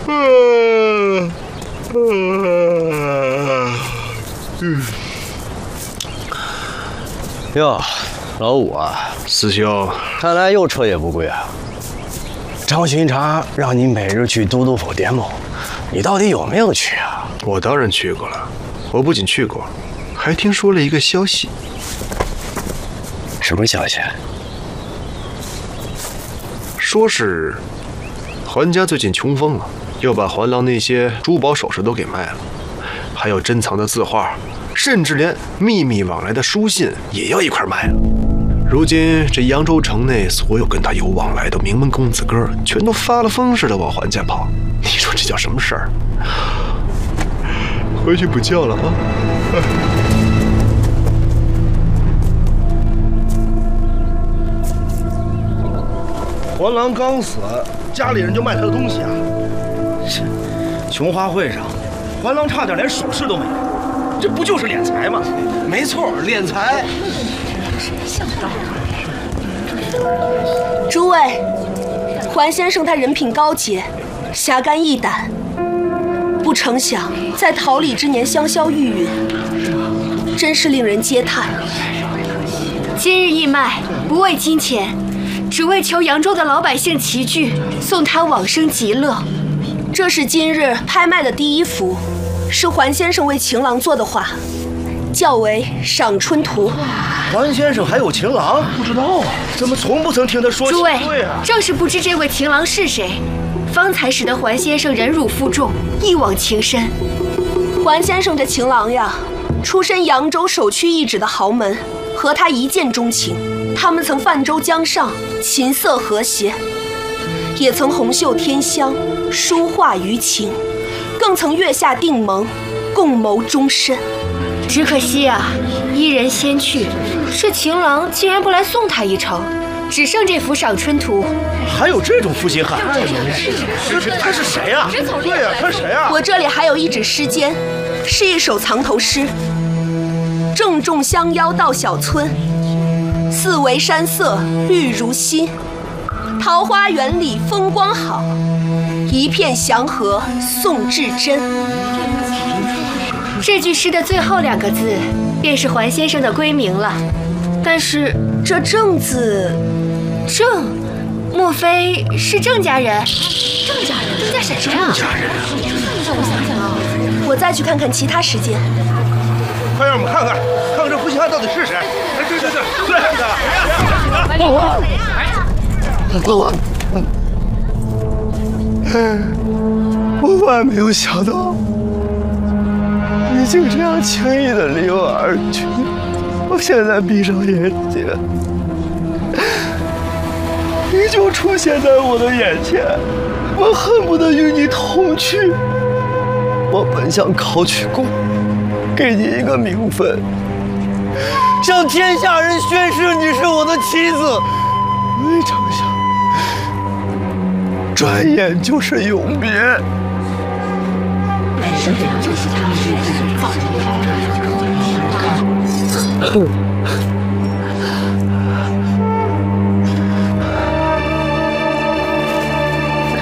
哟，老五啊， 师兄， 看来又彻夜不归啊。张巡查让你每日去都督府点某，你到底有没有去啊？ 我当然去过了，我不仅去过，还听说了一个消息。 什么消息？ 说是桓家最近穷疯了，要把桓郎那些珠宝首饰都给卖了，还有珍藏的字画，甚至连秘密往来的书信也要一块卖了。如今这扬州城内所有跟他有往来的名门公子哥，全都发了疯似的往桓家跑。你说这叫什么事儿？回去补觉了啊！ 桓郎刚死，家里人就卖他的东西啊！琼花会上，桓郎差点连首饰都没有，这不就是敛财吗？ 没错，敛财。 诸位，桓先生他人品高洁，侠肝义胆，不成想在桃李之年香消玉殒，真是令人嗟叹。 今日义卖，不为金钱，只为求扬州的老百姓齐聚，送他往生极乐。 这是今日拍卖的第一幅，是桓先生为情郎做的画，叫为《赏春图》。 桓先生还有情郎？不知道啊，怎么从不曾听他说起？ 诸位， 对啊， 正是不知这位情郎是谁，方才使得桓先生忍辱负重，一往情深。 桓先生这情郎呀，出身扬州首屈一指的豪门，和他一见钟情。他们曾泛舟江上，琴瑟和谐，也曾红袖添香，书画于情，更曾月下定盟，共谋终身。 只可惜啊，伊人先去，这情郎竟然不来送他一程，只剩这幅《赏春图》。 还有这种负心汉？他是谁呀？对呀，他是谁呀？ 我这里还有一纸诗笺，是一首藏头诗：正中相邀到小村，四围山色绿如新，桃花源里风光好，一片祥和宋至真。 这句诗的最后2个字，便是桓先生的闺名了。但是这郑字， 郑，莫非是郑家人？郑家人？郑家谁呀？ 郑家人啊！ 让我想想啊，我再去看看其他时间。 快让我们看看这负心汉到底是谁？哎，对， 我万万没有想到，你竟这样轻易的离我而去。我现在闭上眼睛，你就出现在我的眼前，我恨不得与你同去。我本想考取功，给你一个名分，向天下人宣誓你是我的妻子，没成想，转眼就是永别。